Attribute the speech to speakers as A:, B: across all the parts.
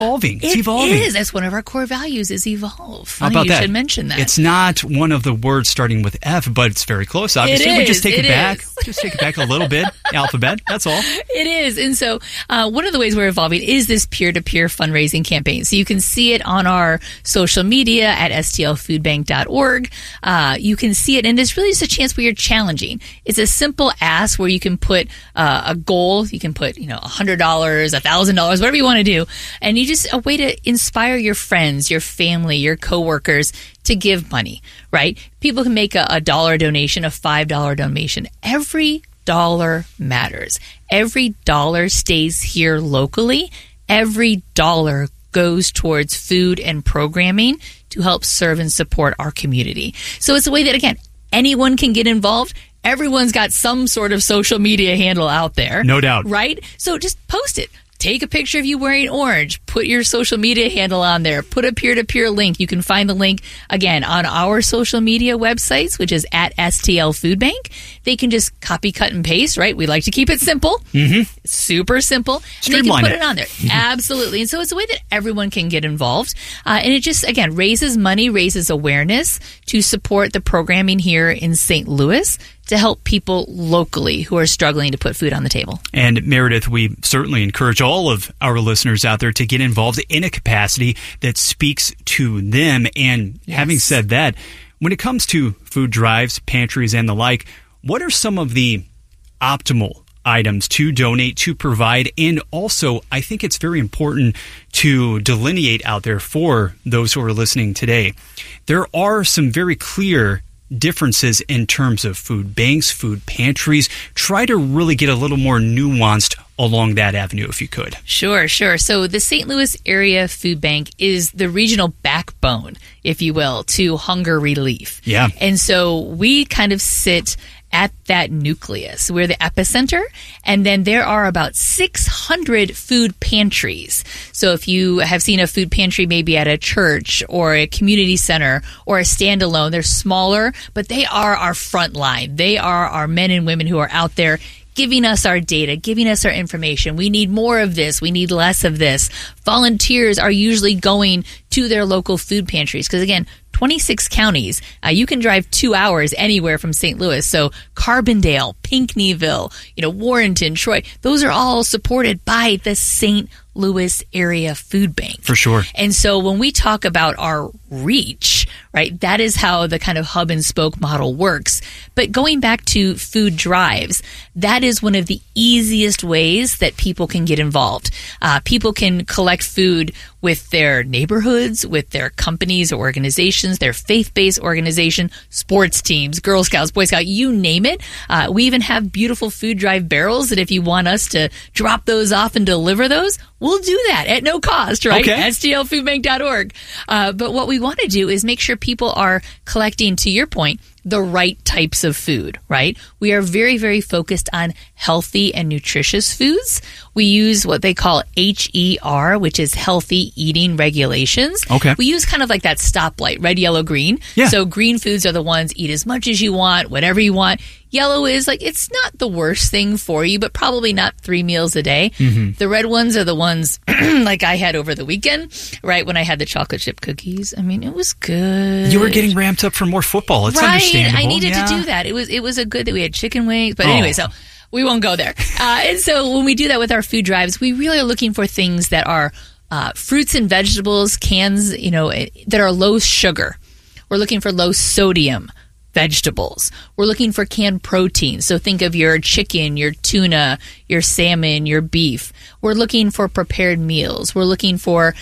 A: evolving. It's evolving.
B: It is. That's one of our core values is evolve. Funny
A: How about
B: you
A: that?
B: should mention that.
A: It's not one of the words starting with F, but it's very close. Obviously, we just take it back. Just take it back a little bit. Alphabet. That's all.
B: It is. And so one of the ways we're evolving is this peer-to-peer fundraising campaign. So you can see it on our social media at stlfoodbank.org. You can see it, and it's really just a chance where you're challenging. It's a simple ask where you can put a goal. You can put, $100, $1,000, whatever you want to do. And you just a way to inspire your friends, your family, your coworkers to give money, right? People can make a $1 donation, a $5 donation. Every dollar matters. Every dollar stays here locally. Every dollar goes towards food and programming to help serve and support our community. So it's a way that, again, anyone can get involved. Everyone's got some sort of social media handle out there.
A: No doubt.
B: Right? So just post it. Take a picture of you wearing orange. Put your social media handle on there. Put a peer-to-peer link. You can find the link, again, on our social media websites, which is at STL Food Bank. They can just copy, cut, and paste, right? We like to keep it simple. Mm-hmm. Super simple. And they can put it on there. Absolutely. And so it's a way that everyone can get involved. And it just, again, raises money, raises awareness to support the programming here in St. Louis to help people locally who are struggling to put food on the table.
A: And Meredith, we certainly encourage all of our listeners out there to get involved in a capacity that speaks to them. And having said that, when it comes to food drives, pantries, and the like, what are some of the optimal items to donate, to provide? And also, I think it's very important to delineate out there for those who are listening today. There are some very clear differences in terms of food banks, food pantries. Try to really get a little more nuanced along that avenue if you could.
B: Sure. So the St. Louis Area Food Bank is the regional backbone, if you will, to hunger relief.
A: Yeah.
B: And so we kind of sit at that nucleus. We're the epicenter, and then there are about 600 food pantries. So if you have seen a food pantry maybe at a church or a community center or a standalone, they're smaller, but they are our front line. They are our men and women who are out there giving us our data, giving us our information. We need more of this. We need less of this. Volunteers are usually going to their local food pantries because, again, 26 counties. You can drive 2 hours anywhere from St. Louis. So Carbondale, Pinckneyville, Warrenton, Troy, those are all supported by the St. Louis Area Food Bank.
A: For sure.
B: And so when we talk about our reach, right, that is how the kind of hub and spoke model works. But going back to food drives, that is one of the easiest ways that people can get involved. People can collect food with their neighborhoods, with their companies or organizations, their faith-based organization, sports teams, Girl Scouts, Boy Scouts, you name it. We even have beautiful food drive barrels that if you want us to drop those off and deliver those, we'll do that at no cost, right?
A: Okay.
B: STLfoodbank.org. But what we want to do is make sure people are collecting, to your point, the right types of food, right? We are very, very focused on healthy and nutritious foods. We use what they call HER, which is healthy eating regulations.
A: Okay.
B: We use kind of like that stoplight, red, yellow, green.
A: Yeah.
B: So green foods are the ones, eat as much as you want, whatever you want. Yellow is like, it's not the worst thing for you, but probably not 3 meals a day. Mm-hmm. The red ones are the ones like I had over the weekend, right? When I had the chocolate chip cookies. I mean, it was good.
A: You were getting ramped up for more football. It's
B: right.
A: understandable.
B: I needed to do that. It was a good that we had chicken wings. But anyway, so we won't go there. And so when we do that with our food drives, we really are looking for things that are fruits and vegetables, cans, that are low sugar. We're looking for low sodium vegetables. We're looking for canned protein. So think of your chicken, your tuna, your salmon, your beef. We're looking for prepared meals. We're looking for,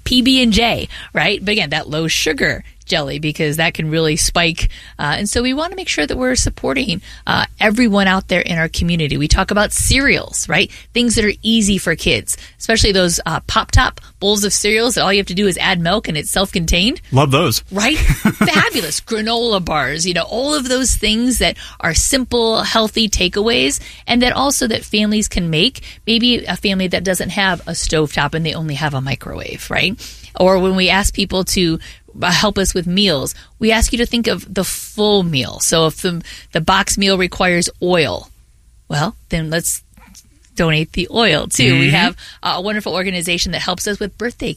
B: PB&J, right? But again, that low sugar jelly, because that can really spike. And so we want to make sure that we're supporting everyone out there in our community. We talk about cereals, right? Things that are easy for kids, especially those Pop-Top bowls of cereals that all you have to do is add milk and it's self-contained.
A: Love those.
B: Right? Fabulous. Granola bars, all of those things that are simple, healthy takeaways, and that also that families can make. Maybe a family that doesn't have a stovetop and they only have a microwave, right? Or when we ask people to help us with meals, we ask you to think of the full meal. So if the box meal requires oil, well, then let's donate the oil too. We have a wonderful organization that helps us with birthday